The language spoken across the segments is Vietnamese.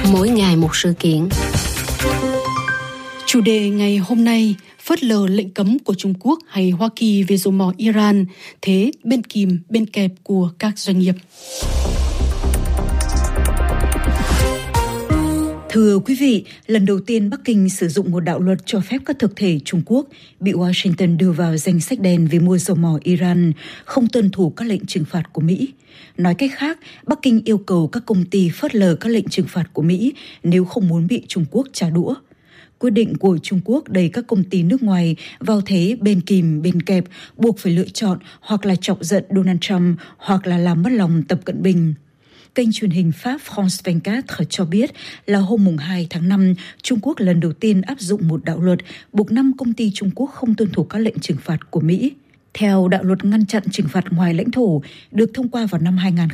mỗi ngày một sự kiện. Chủ đề ngày hôm nay: phớt lờ lệnh cấm của Trung Quốc hay Hoa Kỳ về dầu mỏ Iran, thế bên kìm bên kẹp của các doanh nghiệp. Thưa quý vị, lần đầu tiên Bắc Kinh sử dụng một đạo luật cho phép các thực thể Trung Quốc bị Washington đưa vào danh sách đen vì mua dầu mỏ Iran, không tuân thủ các lệnh trừng phạt của Mỹ. Nói cách khác, Bắc Kinh yêu cầu các công ty phớt lờ các lệnh trừng phạt của Mỹ nếu không muốn bị Trung Quốc trả đũa. Quyết định của Trung Quốc đẩy các công ty nước ngoài vào thế bên kìm bên kẹp, buộc phải lựa chọn hoặc là chọc giận Donald Trump hoặc là làm mất lòng Tập Cận Bình. Kênh truyền hình Pháp France 24 cho biết là hôm 2 tháng 5, Trung Quốc lần đầu tiên áp dụng một đạo luật buộc 5 công ty Trung Quốc không tuân thủ các lệnh trừng phạt của Mỹ. Theo đạo luật ngăn chặn trừng phạt ngoài lãnh thổ được thông qua vào năm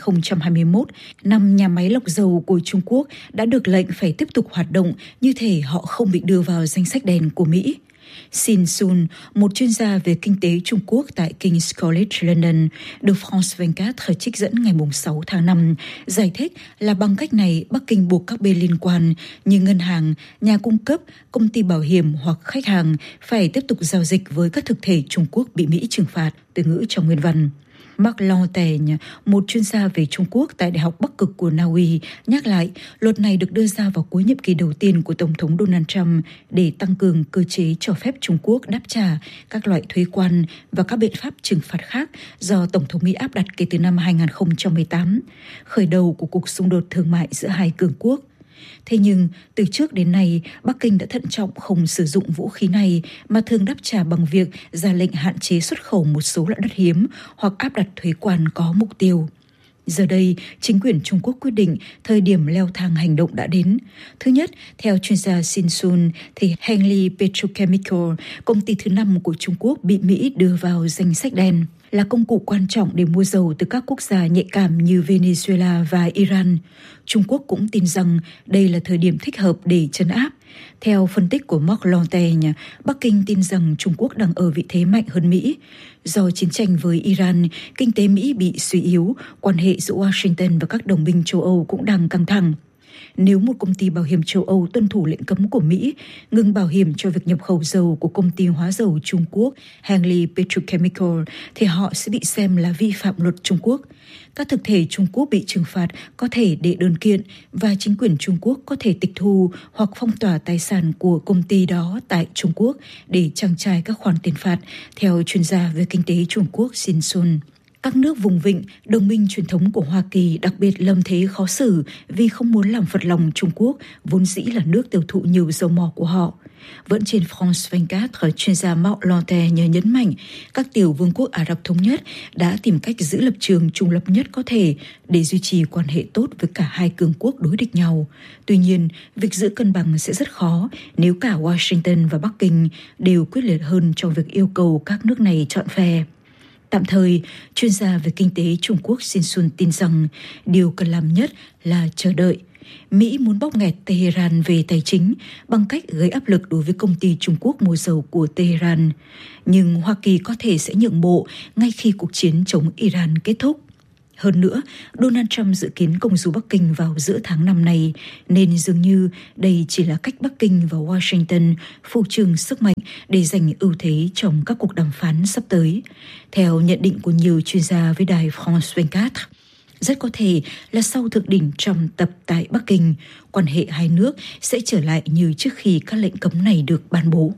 2021, 5 nhà máy lọc dầu của Trung Quốc đã được lệnh phải tiếp tục hoạt động như thể họ không bị đưa vào danh sách đen của Mỹ. Sin Sun, một chuyên gia về kinh tế Trung Quốc tại King's College London, được France 24 trích dẫn ngày 6 tháng 5, giải thích là bằng cách này Bắc Kinh buộc các bên liên quan như ngân hàng, nhà cung cấp, công ty bảo hiểm hoặc khách hàng phải tiếp tục giao dịch với các thực thể Trung Quốc bị Mỹ trừng phạt, từ ngữ trong nguyên văn. Marc Lantaigne, một chuyên gia về Trung Quốc tại Đại học Bắc Cực của Na Uy, nhắc lại luật này được đưa ra vào cuối nhiệm kỳ đầu tiên của Tổng thống Donald Trump để tăng cường cơ chế cho phép Trung Quốc đáp trả các loại thuế quan và các biện pháp trừng phạt khác do Tổng thống Mỹ áp đặt kể từ năm 2018, khởi đầu của cuộc xung đột thương mại giữa hai cường quốc. Thế nhưng, từ trước đến nay, Bắc Kinh đã thận trọng không sử dụng vũ khí này mà thường đáp trả bằng việc ra lệnh hạn chế xuất khẩu một số loại đất hiếm hoặc áp đặt thuế quan có mục tiêu. Giờ đây, chính quyền Trung Quốc quyết định thời điểm leo thang hành động đã đến. Thứ nhất, theo chuyên gia Sin Sun, thì Henley Petrochemical, công ty thứ 5 của Trung Quốc bị Mỹ đưa vào danh sách đen, là công cụ quan trọng để mua dầu từ các quốc gia nhạy cảm như Venezuela và Iran. Trung Quốc cũng tin rằng đây là thời điểm thích hợp để trấn áp. Theo phân tích của Marc Lantaigne, Bắc Kinh tin rằng Trung Quốc đang ở vị thế mạnh hơn Mỹ. Do chiến tranh với Iran, kinh tế Mỹ bị suy yếu, quan hệ giữa Washington và các đồng minh châu Âu cũng đang căng thẳng. Nếu một công ty bảo hiểm châu Âu tuân thủ lệnh cấm của Mỹ, ngừng bảo hiểm cho việc nhập khẩu dầu của công ty hóa dầu Trung Quốc Henley Petrochemical, thì họ sẽ bị xem là vi phạm luật Trung Quốc. Các thực thể Trung Quốc bị trừng phạt có thể đệ đơn kiện và chính quyền Trung Quốc có thể tịch thu hoặc phong tỏa tài sản của công ty đó tại Trung Quốc để trang trải các khoản tiền phạt, theo chuyên gia về kinh tế Trung Quốc Sin Sun. Các nước vùng vịnh, đồng minh truyền thống của Hoa Kỳ đặc biệt lâm thế khó xử vì không muốn làm phật lòng Trung Quốc, vốn dĩ là nước tiêu thụ nhiều dầu mỏ của họ. Vẫn trên France 24, chuyên gia Marc Lantaigne nhấn mạnh các tiểu vương quốc Ả Rập Thống Nhất đã tìm cách giữ lập trường trung lập nhất có thể để duy trì quan hệ tốt với cả hai cường quốc đối địch nhau. Tuy nhiên, việc giữ cân bằng sẽ rất khó nếu cả Washington và Bắc Kinh đều quyết liệt hơn trong việc yêu cầu các nước này chọn phe. Tạm thời, chuyên gia về kinh tế Trung Quốc Sin Sun tin rằng điều cần làm nhất là chờ đợi. Mỹ muốn bóp nghẹt Tehran về tài chính bằng cách gây áp lực đối với công ty Trung Quốc mua dầu của Tehran. Nhưng Hoa Kỳ có thể sẽ nhượng bộ ngay khi cuộc chiến chống Iran kết thúc. Hơn nữa, Donald Trump dự kiến công du Bắc Kinh vào giữa tháng 5 này, nên dường như đây chỉ là cách Bắc Kinh và Washington phô trương sức mạnh để giành ưu thế trong các cuộc đàm phán sắp tới. Theo nhận định của nhiều chuyên gia với đài France 24, rất có thể là sau thượng đỉnh Trump tập tại Bắc Kinh, quan hệ hai nước sẽ trở lại như trước khi các lệnh cấm này được ban bố.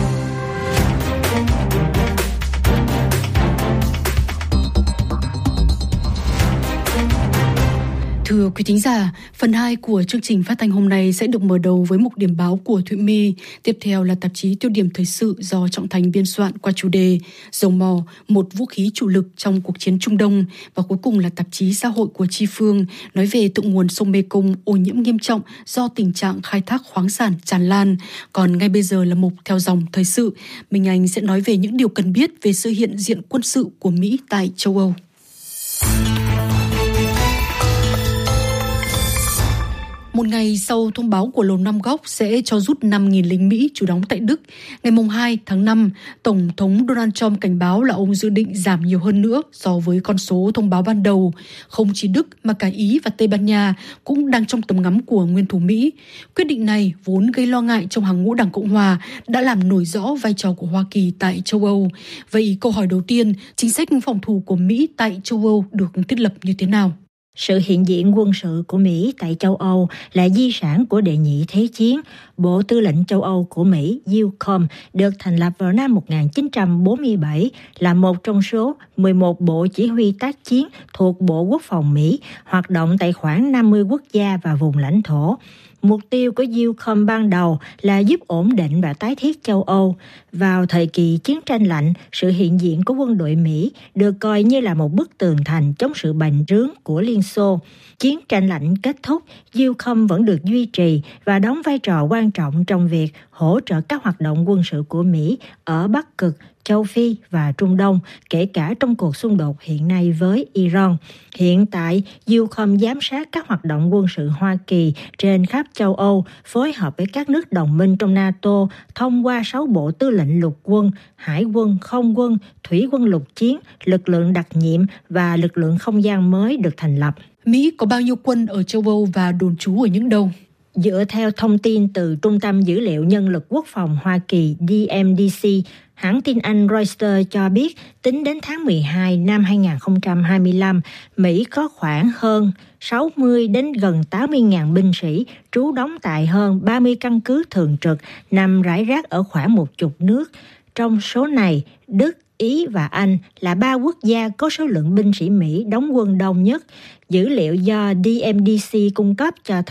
Thưa quý thính giả, phần 2 của chương trình phát thanh hôm nay sẽ được mở đầu với mục điểm báo của Thụy My. Tiếp theo là tạp chí Tiêu điểm thời sự do Trọng Thành biên soạn qua chủ đề Dầu mỏ, một vũ khí chủ lực trong cuộc chiến Trung Đông. Và cuối cùng là tạp chí Xã hội của Chi Phương nói về thượng nguồn sông Mekong ô nhiễm nghiêm trọng do tình trạng khai thác khoáng sản tràn lan. Còn ngay bây giờ là mục theo dòng thời sự. Minh Anh sẽ nói về những điều cần biết về sự hiện diện quân sự của Mỹ tại châu Âu. Một ngày sau thông báo của Lầu Năm Góc sẽ cho rút 5.000 lính Mỹ trú đóng tại Đức, ngày 2 tháng 5, Tổng thống Donald Trump cảnh báo là ông dự định giảm nhiều hơn nữa so với con số thông báo ban đầu. Không chỉ Đức mà cả Ý và Tây Ban Nha cũng đang trong tầm ngắm của nguyên thủ Mỹ. Quyết định này vốn gây lo ngại trong hàng ngũ Đảng Cộng Hòa đã làm nổi rõ vai trò của Hoa Kỳ tại châu Âu. Vậy câu hỏi đầu tiên, chính sách phòng thủ của Mỹ tại châu Âu được thiết lập như thế nào? Sự hiện diện quân sự của Mỹ tại châu Âu là di sản của đệ nhị Thế chiến. Bộ Tư lệnh châu Âu của Mỹ, EUCOM, được thành lập vào năm 1947, là một trong số 11 bộ chỉ huy tác chiến thuộc Bộ Quốc phòng Mỹ, hoạt động tại khoảng 50 quốc gia và vùng lãnh thổ. Mục tiêu của EUCOM ban đầu là giúp ổn định và tái thiết châu Âu. Vào thời kỳ chiến tranh lạnh, sự hiện diện của quân đội Mỹ được coi như là một bức tường thành chống sự bành trướng của Liên Xô. Chiến tranh lạnh kết thúc, EUCOM vẫn được duy trì và đóng vai trò quan trọng trong việc hỗ trợ các hoạt động quân sự của Mỹ ở Bắc Cực, châu Phi và Trung Đông, kể cả trong cuộc xung đột hiện nay với Iran. Hiện tại, EUCOM giám sát các hoạt động quân sự Hoa Kỳ trên khắp châu Âu, phối hợp với các nước đồng minh trong NATO thông qua 6 bộ tư lệnh lục quân, hải quân, không quân, thủy quân lục chiến, lực lượng đặc nhiệm và lực lượng không gian mới được thành lập. Mỹ có bao nhiêu quân ở châu Âu và đồn trú ở những đâu? Dựa theo thông tin từ Trung tâm Dữ liệu Nhân lực Quốc phòng Hoa Kỳ DMDC, hãng tin Anh Reuters cho biết tính đến tháng 12 năm 2025, Mỹ có khoảng hơn 60 đến gần 80.000 binh sĩ trú đóng tại hơn 30 căn cứ thường trực nằm rải rác ở khoảng 10 nước. Trong số này, Đức, Ý và Anh là 3 quốc gia có số lượng binh sĩ Mỹ đóng quân đông nhất. Dữ liệu do DMDC cung cấp cho